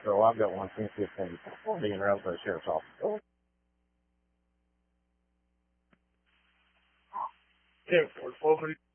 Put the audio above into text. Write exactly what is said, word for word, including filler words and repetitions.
So I've got one ten fifteen being routed to the sheriff's office. ten four, twelve thirty.